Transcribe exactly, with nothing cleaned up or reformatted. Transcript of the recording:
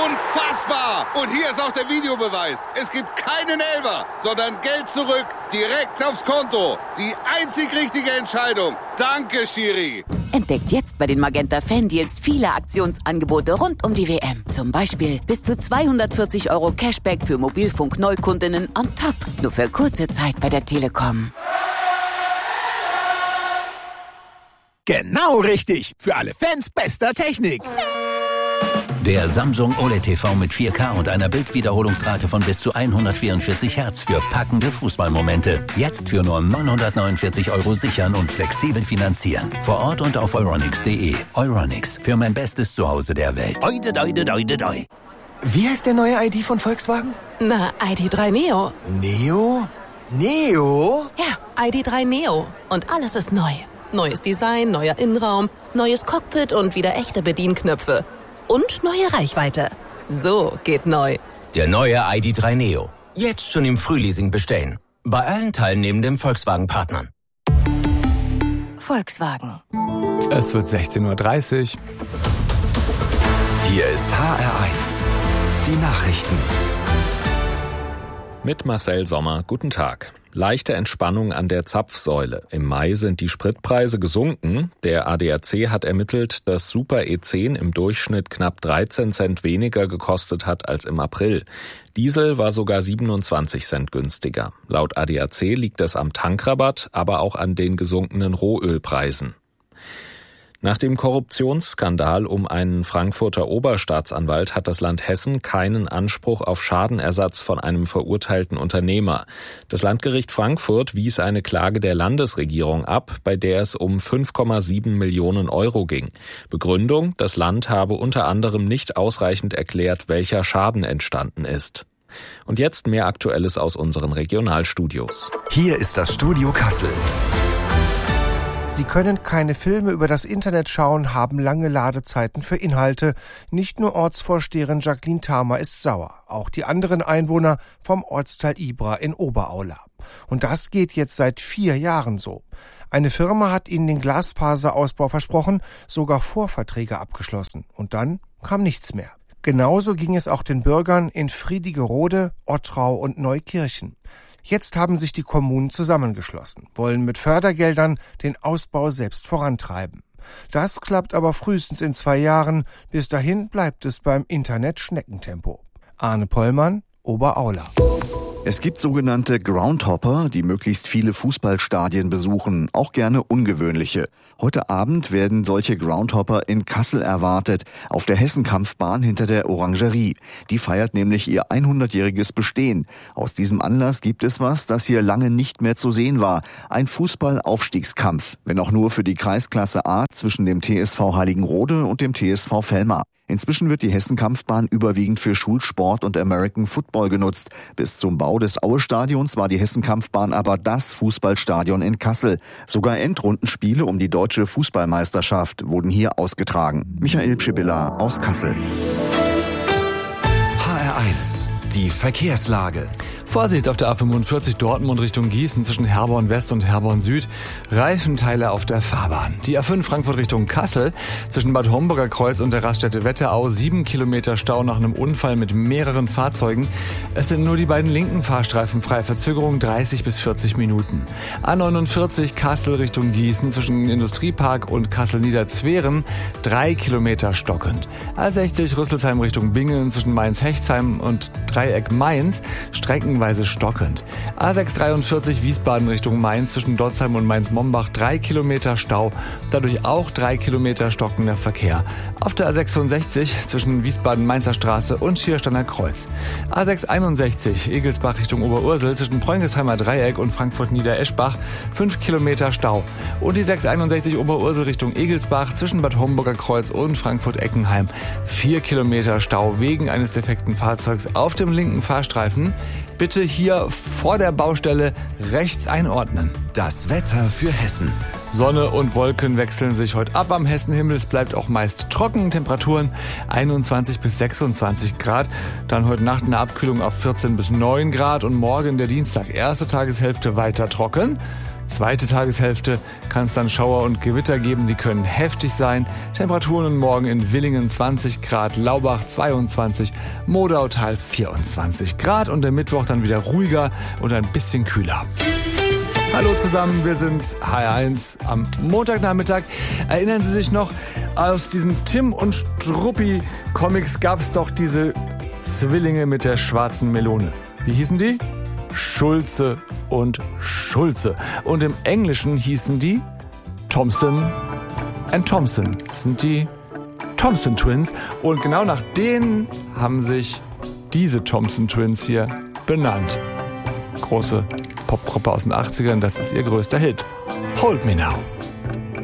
Unfassbar! Und hier ist auch der Videobeweis. Es gibt keinen Elfer, sondern Geld zurück, direkt aufs Konto. Die einzig richtige Entscheidung. Danke, Schiri. Entdeckt jetzt bei den Magenta Fan Deals viele Aktionsangebote rund um die W M. Zum Beispiel bis zu zweihundertvierzig Euro Cashback für Mobilfunk-Neukundinnen on top. Nur für kurze Zeit bei der Telekom. Genau richtig. Für alle Fans bester Technik. Der Samsung O L E D T V mit vier K und einer Bildwiederholungsrate von bis zu hundertvierundvierzig Hertz für packende Fußballmomente. Jetzt für nur neunhundertneunundvierzig Euro sichern und flexibel finanzieren. Vor Ort und auf euronics punkt de. Euronics, für mein bestes Zuhause der Welt. Oide, doide, doide, doi. Wie heißt der neue I D von Volkswagen? Na, I D drei Neo. Neo? Neo? Ja, I D drei Neo. Und alles ist neu. Neues Design, neuer Innenraum, neues Cockpit und wieder echte Bedienknöpfe. Und neue Reichweite. So geht neu. Der neue I D drei Neo. Jetzt schon im Frühleasing bestellen. Bei allen teilnehmenden Volkswagen-Partnern. Volkswagen. Es wird sechzehn Uhr dreißig. Hier ist H R eins. Die Nachrichten. Mit Marcel Sommer. Guten Tag. Leichte Entspannung an der Zapfsäule. Im Mai sind die Spritpreise gesunken. Der A D A C hat ermittelt, dass Super E zehn im Durchschnitt knapp dreizehn Cent weniger gekostet hat als im April. Diesel war sogar siebenundzwanzig Cent günstiger. Laut A D A C liegt es am Tankrabatt, aber auch an den gesunkenen Rohölpreisen. Nach dem Korruptionsskandal um einen Frankfurter Oberstaatsanwalt hat das Land Hessen keinen Anspruch auf Schadenersatz von einem verurteilten Unternehmer. Das Landgericht Frankfurt wies eine Klage der Landesregierung ab, bei der es um fünf Komma sieben Millionen Euro ging. Begründung: Das Land habe unter anderem nicht ausreichend erklärt, welcher Schaden entstanden ist. Und jetzt mehr Aktuelles aus unseren Regionalstudios. Hier ist das Studio Kassel. Sie können keine Filme über das Internet schauen, haben lange Ladezeiten für Inhalte. Nicht nur Ortsvorsteherin Jacqueline Thamer ist sauer, auch die anderen Einwohner vom Ortsteil Ibra in Oberaula. Und das geht jetzt seit vier Jahren so. Eine Firma hat ihnen den Glasfaserausbau versprochen, sogar Vorverträge abgeschlossen. Und dann kam nichts mehr. Genauso ging es auch den Bürgern in Friedigerode, Ottrau und Neukirchen. Jetzt haben sich die Kommunen zusammengeschlossen, wollen mit Fördergeldern den Ausbau selbst vorantreiben. Das klappt aber frühestens in zwei Jahren. Bis dahin bleibt es beim Internet-Schneckentempo. Arne Pollmann, Oberaula. Es gibt sogenannte Groundhopper, die möglichst viele Fußballstadien besuchen, auch gerne ungewöhnliche. Heute Abend werden solche Groundhopper in Kassel erwartet, auf der Hessenkampfbahn hinter der Orangerie. Die feiert nämlich ihr hundertjähriges Bestehen. Aus diesem Anlass gibt es was, das hier lange nicht mehr zu sehen war. Ein Fußball-Aufstiegskampf, wenn auch nur für die Kreisklasse A zwischen dem T S V Heiligenrode und dem T S V Velmar. Inzwischen wird die Hessenkampfbahn überwiegend für Schulsport und American Football genutzt. Bis zum Bau des Aue-Stadions war die Hessenkampfbahn aber das Fußballstadion in Kassel. Sogar Endrundenspiele um die deutsche Fußballmeisterschaft wurden hier ausgetragen. Michael Pschibilla aus Kassel. H R eins. Die Verkehrslage. Vorsicht auf der A fünfundvierzig Dortmund Richtung Gießen zwischen Herborn West und Herborn Süd. Reifenteile auf der Fahrbahn. Die A fünf Frankfurt Richtung Kassel zwischen Bad Homburger Kreuz und der Raststätte Wetterau. Sieben Kilometer Stau nach einem Unfall mit mehreren Fahrzeugen. Es sind nur die beiden linken Fahrstreifen frei. Verzögerung dreißig bis vierzig Minuten. A neunundvierzig Kassel Richtung Gießen zwischen Industriepark und Kassel-Niederzweren. Drei Kilometer stockend. A sechzig Rüsselsheim Richtung Bingen zwischen Mainz-Hechtsheim und Dreieck Mainz. Strecken stockend. A sechshundertdreiundvierzig Wiesbaden Richtung Mainz zwischen Dotzheim und Mainz-Mombach, drei Kilometer Stau, dadurch auch drei Kilometer stockender Verkehr. Auf der A sechsundsechzig zwischen Wiesbaden-Mainzer Straße und Schiersteiner Kreuz. A sechshunderteinundsechzig Egelsbach Richtung Oberursel zwischen Preungesheimer Dreieck und Frankfurt-Niedereschbach, fünf Kilometer Stau. Und die sechshunderteinundsechzig Oberursel Richtung Egelsbach zwischen Bad Homburger Kreuz und Frankfurt-Eckenheim, vier Kilometer Stau wegen eines defekten Fahrzeugs auf dem linken Fahrstreifen. Bitte hier vor der Baustelle rechts einordnen. Das Wetter für Hessen. Sonne und Wolken wechseln sich heute ab am Hessenhimmel. Es bleibt auch meist trocken. Temperaturen einundzwanzig bis sechsundzwanzig Grad. Dann heute Nacht eine Abkühlung auf vierzehn bis neun Grad. Und morgen der Dienstag, erste Tageshälfte, weiter trocken. Zweite Tageshälfte kann es dann Schauer und Gewitter geben, die können heftig sein. Temperaturen morgen in Willingen zwanzig Grad, Laubach zweiundzwanzig, Modautal vierundzwanzig Grad und der Mittwoch dann wieder ruhiger und ein bisschen kühler. Hallo zusammen, wir sind H R eins am Montagnachmittag. Erinnern Sie sich noch, aus diesen Tim und Struppi Comics gab es doch diese Zwillinge mit der schwarzen Melone. Wie hießen die? Schulze und Schulze. Und im Englischen hießen die Thompson and Thompson. Das sind die Thompson Twins. Und genau nach denen haben sich diese Thompson Twins hier benannt. Große Popgruppe aus den achtzigern, das ist ihr größter Hit. Hold Me Now.